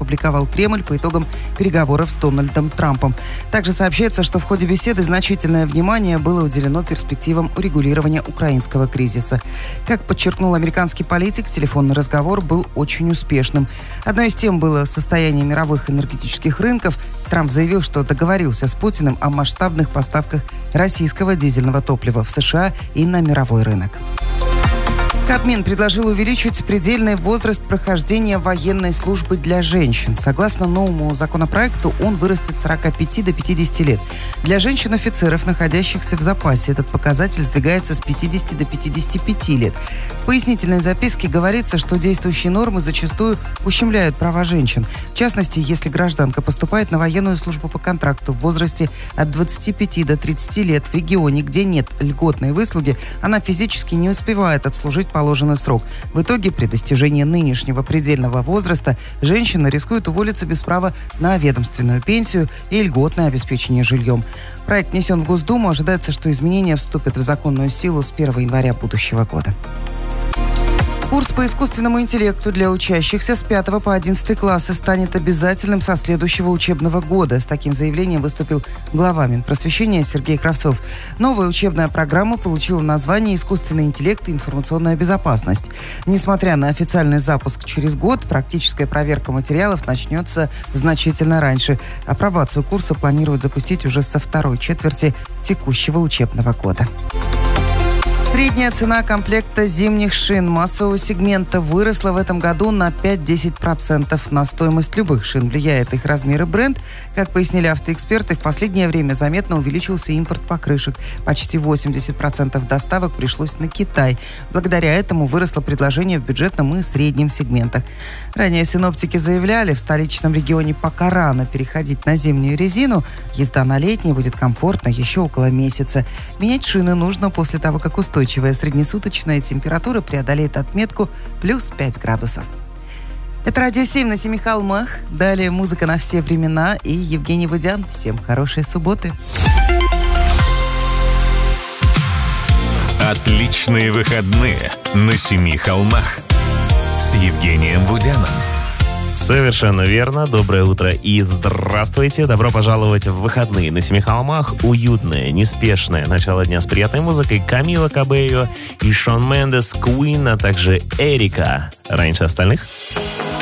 опубликовал Кремль по итогам переговоров с Дональдом Трампом. Также сообщается, что в ходе беседы значительное внимание было уделено перспективам урегулирования украинского кризиса. Как подчеркнул американский политик, телефонный разговор был очень успешным. Одной из тем было состояние мировых энергетических рынков. Трамп заявил, что договорился с Путиным о масштабных поставках российского дизельного топлива в США и на мировой рынок. Кабмин предложил увеличить предельный возраст прохождения военной службы для женщин. Согласно новому законопроекту, он вырастет с 45 до 50 лет. Для женщин-офицеров, находящихся в запасе, этот показатель сдвигается с 50 до 55 лет. В пояснительной записке говорится, что действующие нормы зачастую ущемляют права женщин. В частности, если гражданка поступает на военную службу по контракту в возрасте от 25 до 30 лет в регионе, где нет льготной выслуги, она физически не успевает отслужить положенный срок. В итоге, при достижении нынешнего предельного возраста, женщина рискует уволиться без права на ведомственную пенсию и льготное обеспечение жильем. Проект внесен в Госдуму. Ожидается, что изменения вступят в законную силу с 1 января будущего года. Курс по искусственному интеллекту для учащихся с 5 по 11 классы станет обязательным со следующего учебного года. С таким заявлением выступил глава Минпросвещения Сергей Кравцов. Новая учебная программа получила название «Искусственный интеллект и информационная безопасность». Несмотря на официальный запуск через год, практическая проверка материалов начнется значительно раньше. Апробацию курса планируют запустить уже со второй четверти текущего учебного года. Средняя цена комплекта зимних шин массового сегмента выросла в этом году на 5-10%. На стоимость любых шин влияет их размер и бренд. Как пояснили автоэксперты, в последнее время заметно увеличился импорт покрышек. Почти 80% доставок пришлось на Китай. Благодаря этому выросло предложение в бюджетном и среднем сегментах. Ранее синоптики заявляли, в столичном регионе пока рано переходить на зимнюю резину. Езда на летней будет комфортно еще около месяца. Менять шины нужно после того, как устойчивая среднесуточная температура преодолеет отметку плюс 5 градусов. Это «Радио 7» на Семи холмах. Далее музыка на все времена и Евгений Вудян. Всем хорошей субботы. Отличные выходные на Семи холмах с Евгением Вудяном. Совершенно верно. Доброе утро и здравствуйте. Добро пожаловать в выходные на Семи холмах. Уютное, неспешное начало дня с приятной музыкой. Камила Кабелло и Шон Мендес, Queen, а также Эрика. Раньше остальных.